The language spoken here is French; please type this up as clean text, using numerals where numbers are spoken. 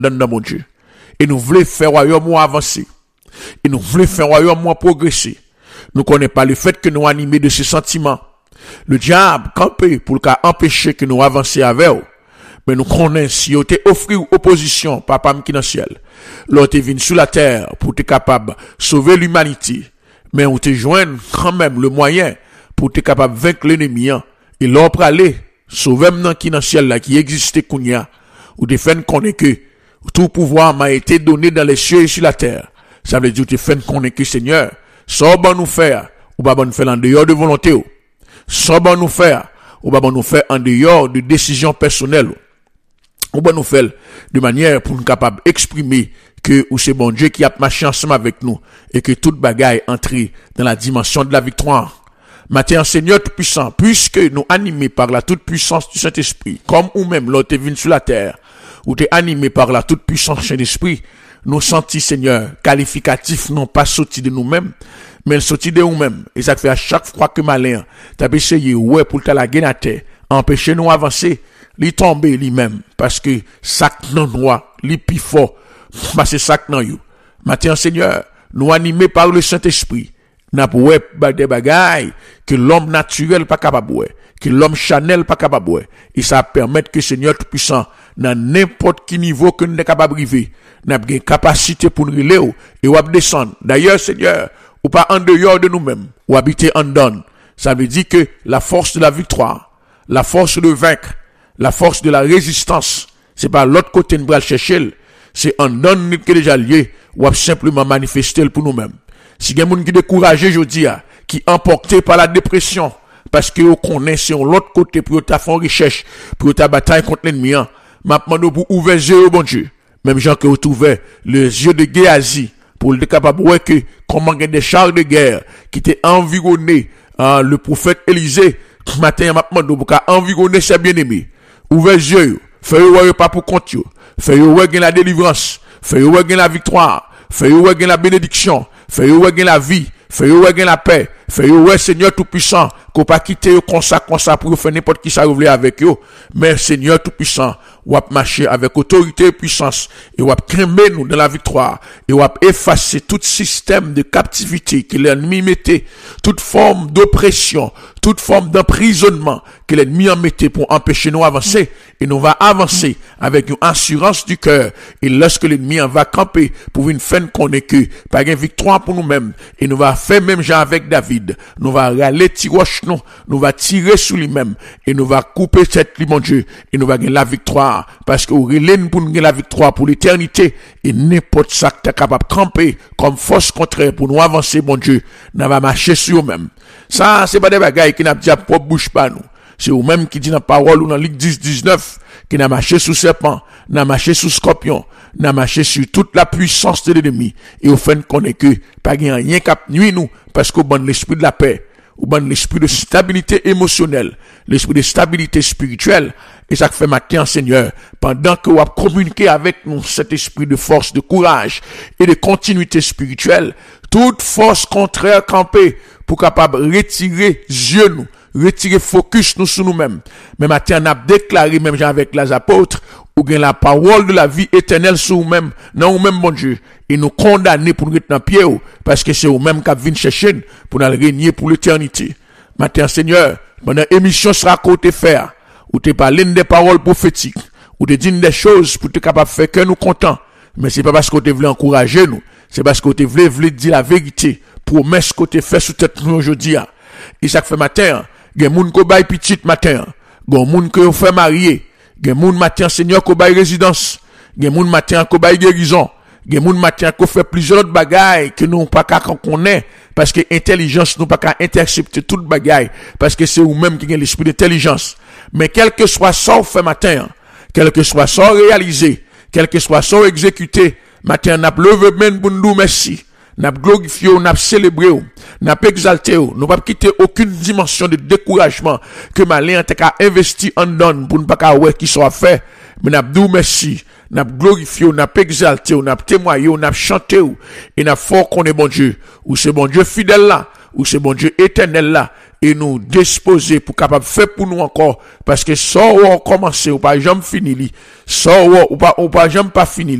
dans mon Dieu. Et nous voulons faire royaume avancer. Et nous voulons faire royaume progresser. Nous connaissons pas le fait que nous animés de ces sentiments. Le diable campé pour le cas empêcher que nous avancions avec eux. Mais nous connaissons si vous t'es offert opposition, papa qui dans le ciel. L'autre est venu sur la terre pour être capable de sauver l'humanité. Mais on te joint quand même le moyen pour être capable de vaincre l'ennemi. Et l'autre aller sauver maintenant qui dans le ciel là, qui existait kounya. Ou te fait connaître que tout pouvoir m'a été donné dans les cieux et sur la terre. Ça veut dire que te fait connaître que Seigneur, ça va nous faire, ou pas nous faire en dehors de volonté. Ça va nous faire, ou pas nous faire en dehors de décisions personnelles. Ou pas nous faire de manière pour nous capable d'exprimer que c'est bon Dieu qui a marché ensemble avec nous et que toute bagaille entre dans la dimension de la victoire. Matin, Seigneur tout-puissant, puisque nous animés par la toute-puissance du Saint-Esprit, comme ou même l'autre est venu sur la terre, ou t'es animé par la toute-puissance du Saint-Esprit, nous sentis, Seigneur, qualificatifs, non pas sortis de nous-mêmes, mais sortis de nous-mêmes. Et ça fait à chaque fois que malin, t'as essayé, ouais, pour te la gagner, empêcher nous avancer, li tomber lui-même, parce que sac non noir, li pi fort, parce que sac non you. Matin, Seigneur, nous animés par le Saint-Esprit, n'a pas des bagailles que l'homme naturel pas capable ouais, que l'homme chanel pas capable ouais. Et ça permet que Seigneur tout-puissant, dans n'importe quel niveau que nous sommes capables d'arriver, nous avons une capacité pour nous relever et ou descendre. D'ailleurs, Seigneur, ou pas en dehors de nous-mêmes, ou habiter en dedans. Ça veut dire que la force de la victoire, la force de vaincre, la force de la résistance, c'est pas l'autre côté de bras chercher, c'est en dedans que déjà lié, ou simplement manifester pour nous-mêmes. Si il y a des gens qui découragés aujourd'hui, qui emportés par la dépression, parce que vous connaissez l'autre côté pour ta faire recherche, pour ta bataille contre l'ennemi, maintenant pour ouvrir les yeux, bon Dieu. Même gens qui ont ouvert les yeux de Géasi, pour être capable de voir que comment il y a des chars de guerre qui étaient environnés, le prophète Élisée, matin, maintenant, pour environner ses bien-aimés. Ouvrez les yeux, faites pas pour compte, faites la délivrance, faites la victoire, faites la bénédiction, faites la vie, faites la paix, faites Seigneur tout-puissant, qu'on pas quitter comme ça pour faire n'importe qui ça voulait avec eux, mais Seigneur tout-puissant, ou à marcher avec autorité et puissance, et ou à cramer nous dans la victoire, et ou à effacer tout système de captivité que l'ennemi mettait, toute forme d'oppression, toute forme d'emprisonnement que l'ennemi en mettait pour empêcher nous avancer, et nous va avancer avec une assurance du cœur, et lorsque l'ennemi en va camper pour une fin qu'on est que, par une victoire pour nous-mêmes, et nous va faire même genre avec David, nous va râler tiroche nous va tirer sur lui-même, et nous va couper cette mon Dieu, et nous va gagner la victoire, parce que nous relève pour nous gagner la victoire pour l'éternité, et n'importe ça que tu es capable de camper comme force contraire pour nous avancer, mon Dieu, nous va marcher sur nous-mêmes. Ça, c'est pas des bagailles qui n'a pas propre bouche pas nous. C'est vous-même qui dit dans la parole ou dans Luc 10-19, qui n'a marché sous serpent, n'a marché sous scorpion, n'a marché sur toute la puissance de l'ennemi. Et au fait qu'on est que, pas rien cap nuit nous, parce qu'au bon l'esprit de la paix, au bon l'esprit de stabilité émotionnelle, l'esprit de stabilité spirituelle, et ça fait matin, Seigneur, pendant que vous communiquez avec nous cet esprit de force, de courage et de continuité spirituelle, toute force contraire campée pour capable retirer yeux nous, retirer focus nous sur nous-mêmes. Mais matin, on a déclaré, même avec les apôtres, ou bien la parole de la vie éternelle sur nous-mêmes, non nous-mêmes, mon Dieu, et nous condamner pour nous être dans pied, parce que c'est nous-mêmes qui viennent chercher pour nous régner pour l'éternité. Matin, Seigneur, pendant l'émission sera côté faire, ou te parler des paroles prophétiques, ou te dire des choses pour te capable de faire que nous contents. Mais c'est pas parce que tu voulais encourager nous, c'est parce que tu voulais dire la vérité, promesse que tu fait sous tête nous aujourd'hui. Et ça fait matin, il y a des gens qui baillent petit matin, il y a des gens qui fait marier, il y a des gens matin, Seigneur, qui baillent résidence, il y a des gens matin qui baillent guérison, il y a des gens matin qui fait plusieurs autres bagailles que nous pas qu'à connaître, parce que intelligence nous pas qu'à intercepter toute bagaille, parce que c'est vous-même qui avez l'esprit d'intelligence. Mais quel que soit ça au fait matin, quel que soit ça réalisé, quel que soit ça exécuté, matin n'a levé même pour nous merci, n'a glorifié, n'a célébré, n'a exalté, nous pas quitter aucune dimension de découragement que malin t'a investi en donne pour ne pas qu'à ouais qui soit fait, mais n'a dit merci, n'a glorifié, n'a exalté, n'a témoigné, n'a chanté, et n'a fort qu'on est bon Dieu, ou c'est bon Dieu fidèle là, ou c'est bon Dieu éternel là, et nous disposer pour capable faire pour nous encore parce que ça on commencer ou pas jamais fini li ça ou pas jamais pas fini